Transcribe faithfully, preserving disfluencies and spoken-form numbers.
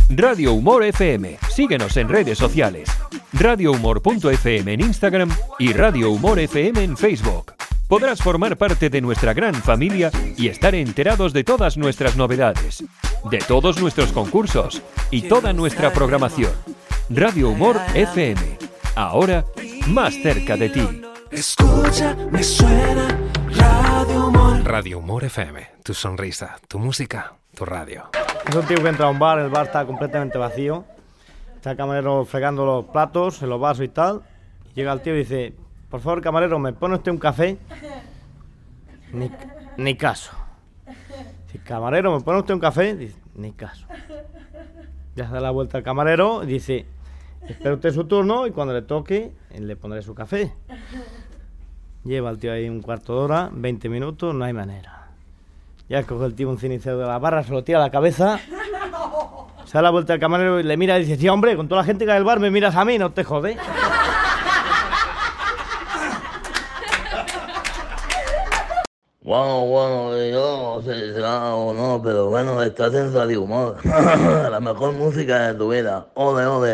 Radio Humor F M. Síguenos en redes sociales. radio humor punto f m en Instagram y Radio Humor F M en Facebook. Podrás formar parte de nuestra gran familia y estar enterados de todas nuestras novedades, de todos nuestros concursos y toda nuestra programación. Radio Humor F M. Ahora, más cerca de ti. Escucha, me suena Radio Humor. Radio Humor F M. Tu sonrisa, tu música, tu radio. Es un tío que entra a un bar, el bar está completamente vacío. Está el camarero fregando los platos, en los vasos y tal. Y llega el tío y dice: por favor, camarero, ¿me pone usted un café? Ni, ni caso. Si camarero, ¿me pone usted un café? Dice: ni caso. Ya se da la vuelta al camarero y dice: espera usted su turno y cuando le toque, le pondré su café. Lleva el tío ahí un cuarto de hora, veinte minutos, no hay manera. Ya coge el tío un cenicero de la barra, se lo tira a la cabeza. Se da la vuelta al camarero y le mira y dice: sí, hombre, con toda la gente que hay del bar me miras a mí, no te jode. Bueno, bueno, yo no sé si será o no, pero bueno, estás en Radio Humor. La mejor música de tu vida. Ole, ole.